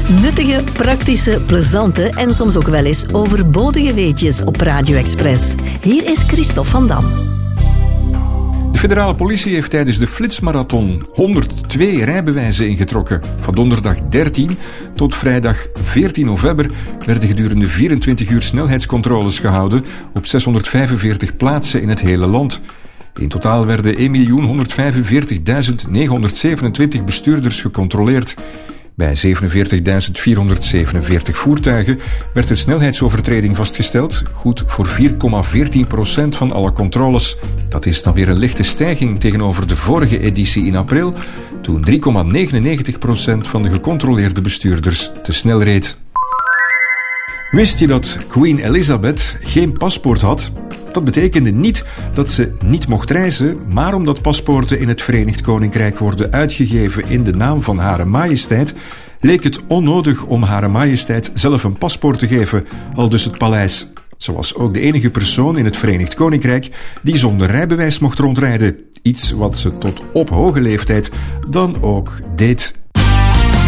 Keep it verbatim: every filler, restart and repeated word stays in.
Nuttige, praktische, plezante en soms ook wel eens overbodige weetjes op Radio Express. Hier is Christophe van Dam. De federale politie heeft tijdens de flitsmarathon honderdtwee rijbewijzen ingetrokken. Van donderdag dertien tot vrijdag veertien november werden gedurende vierentwintig uur snelheidscontroles gehouden op zeshonderdvijfenveertig plaatsen in het hele land. In totaal werden één miljoen honderdvijfenveertigduizend negenhonderdzevenentwintig bestuurders gecontroleerd. Bij zevenenveertigduizend vierhonderdzevenenveertig voertuigen werd de snelheidsovertreding vastgesteld, goed voor vier komma veertien procent van alle controles. Dat is dan weer een lichte stijging tegenover de vorige editie in april, toen drie komma negenennegentig procent van de gecontroleerde bestuurders te snel reed. Wist je dat Queen Elizabeth geen paspoort had? Dat betekende niet dat ze niet mocht reizen, maar omdat paspoorten in het Verenigd Koninkrijk worden uitgegeven in de naam van Hare Majesteit, leek het onnodig om Hare Majesteit zelf een paspoort te geven, aldus het paleis. Ze was ook de enige persoon in het Verenigd Koninkrijk die zonder rijbewijs mocht rondrijden. Iets wat ze tot op hoge leeftijd dan ook deed.